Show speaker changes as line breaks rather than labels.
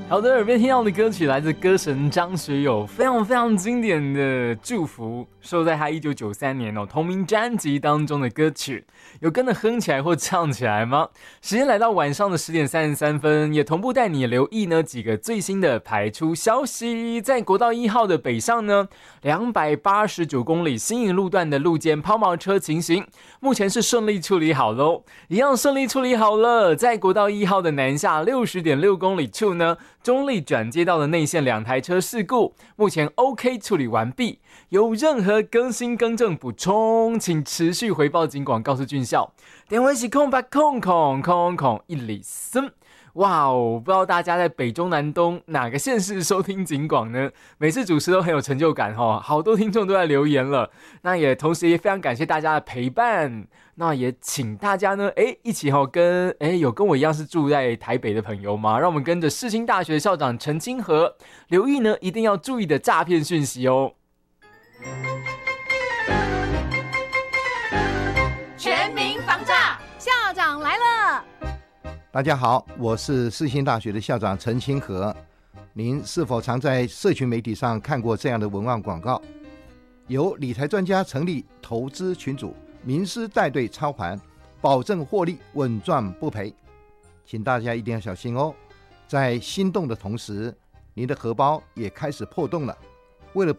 好的，耳边听到的歌曲来自歌神张学友，非常非常经典的《祝福》，收在他1993年同名专辑当中的歌曲，有跟着哼起来或唱起来吗？时间来到晚上的10点33分，也同步带你留意呢几个最新的排出消息。在国道1号的北上呢，289公里新营路段的路肩抛锚车情形，目前是顺利处理好喽，一样顺利处理好了。在国道1号的南下60.6公里处呢，中立转接道的内线2台车事故，目前 OK 处理完毕。有任何更新更正补充，请持续回报警广告诉俊孝。电话是08000000103。哇哦，不知道大家在北中南东哪个县市收听警广呢？每次主持都很有成就感好多听众都在留言了。那也同时也非常感谢大家的陪伴。那也请大家呢，一起跟有跟我一样是住在台北的朋友吗？让我们跟着世新大学校长陈清和留意呢，一定要注意的诈骗讯息哦。
全民防诈，校长来了。
大家好，我是世新大学的校长陈清和。您是否常在社群媒体上看过这样的文案广告？由理财专家成立投资群组，名师带队操盘，保证获利，稳赚不赔。请大家一定要小心哦，在心动的同时，您的荷包也开始破洞了。为了